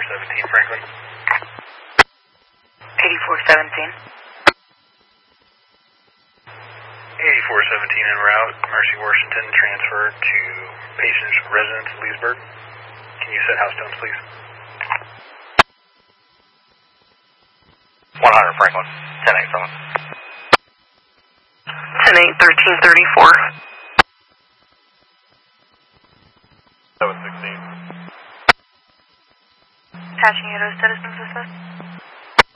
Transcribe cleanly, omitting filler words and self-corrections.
8417 Franklin. 8417. 8417 en route, Mercy, Washington, transfer to patient's residence, Leesburg. Can you set house tones, please? 100 Franklin, 10-8 from 10-8, 1334. 716. Attaching you to a citizen's assist.